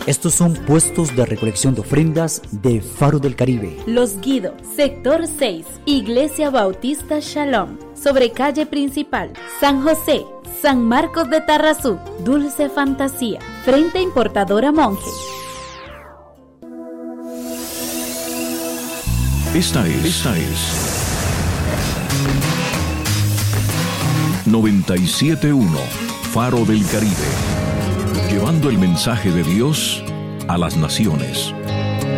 Estos son puestos de recolección de ofrendas de Faro del Caribe. Los Guido, sector 6, Iglesia Bautista Shalom, sobre calle principal, San José, San Marcos de Tarrazú, Dulce Fantasía, frente a Importadora Monje. Esta es 97.1 Faro del Caribe, llevando el mensaje de Dios a las naciones.